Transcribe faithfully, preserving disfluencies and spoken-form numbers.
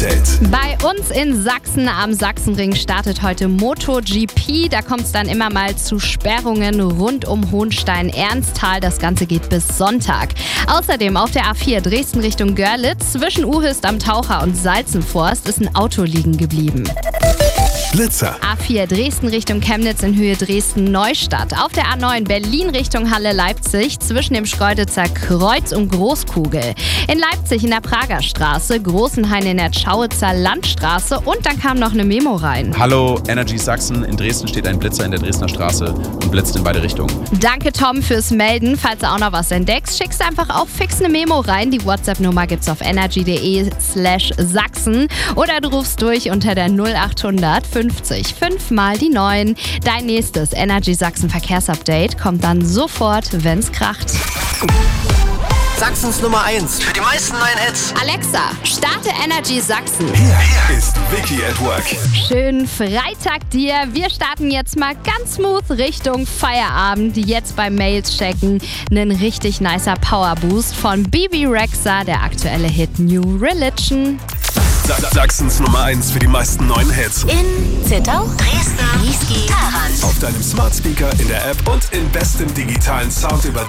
Verkehrsupdate. Bei uns in Sachsen am Sachsenring startet heute MotoGP. Da kommt es dann immer mal zu Sperrungen rund um Hohenstein-Ernsthal. Das Ganze geht bis Sonntag. Außerdem auf der A vier Dresden Richtung Görlitz zwischen Uhist am Taucher und Salzenforst ist ein Auto liegen geblieben. Blitzer. A vier Dresden Richtung Chemnitz in Höhe Dresden-Neustadt. Auf der A neun Berlin Richtung Halle-Leipzig zwischen dem Schkeuditzer Kreuz und Großkugel. In Leipzig in der Prager Straße, Großenhain in der Tschauitzer Landstraße und dann kam noch eine Memo rein. Hallo, Energy Sachsen. In Dresden steht ein Blitzer in der Dresdner Straße und blitzt in beide Richtungen. Danke Tom fürs Melden. Falls du auch noch was entdeckst, schickst einfach auch fix eine Memo rein. Die WhatsApp-Nummer gibt's auf energy.de slash Sachsen oder du rufst durch unter der null achthundert fünfzig fünf mal die neun. Dein nächstes Energy Sachsen Verkehrsupdate kommt dann sofort, wenn's kracht. Sachsens Nummer eins für die meisten neuen Hits. Alexa, starte Energy Sachsen. Hier ist Vicky at Work. Schönen Freitag dir. Wir starten jetzt mal ganz smooth Richtung Feierabend. Jetzt beim Mails checken. Ein richtig nicer Powerboost von Bibi Rexha, der aktuelle Hit New Religion. Sachsens Nummer eins für die meisten neuen Hits. In Zittau, Dresden, Niesky, Taran. Auf deinem Smart Speaker, in der App und in bestem digitalen Sound über